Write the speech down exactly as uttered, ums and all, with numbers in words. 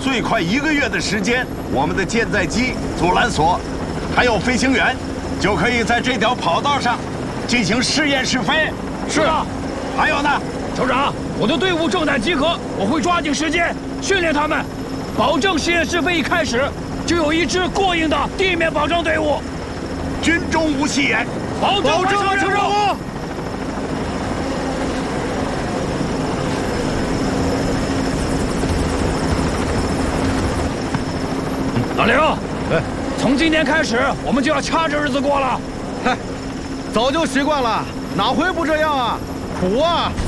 最快一个月的时间，我们的舰载机、阻拦索，还有飞行员，就可以在这条跑道上进行试验试飞。 是啊， 还有呢， 酋长，我的队伍正在集合，我会抓紧时间训练他们，保证试验试飞一开始就有一支过硬的地面保障队伍。 军中无戏言， 保证完成任务。老刘， 哎， 从今天开始，我们就要掐着日子过了。 嗨，早就习惯了，哪回不这样啊？苦啊！